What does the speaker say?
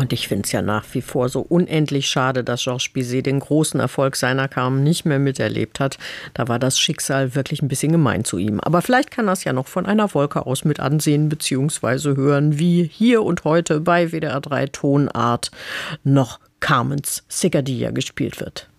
Und ich finde es ja nach wie vor so unendlich schade, dass Georges Bizet den großen Erfolg seiner Carmen nicht mehr miterlebt hat. Da war das Schicksal wirklich ein bisschen gemein zu ihm. Aber vielleicht kann er es ja noch von einer Wolke aus mit ansehen bzw. hören, wie hier und heute bei WDR 3 Tonart noch Carmens Secadilla gespielt wird.